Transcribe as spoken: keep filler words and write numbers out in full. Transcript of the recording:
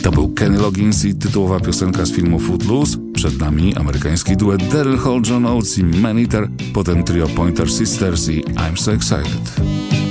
To był Kenny Loggins i tytułowa piosenka z filmu Footloose. Przed nami amerykański duet Daryl Hall, John Oates i Man Eater, potem trio Pointer Sisters i I'm So Excited.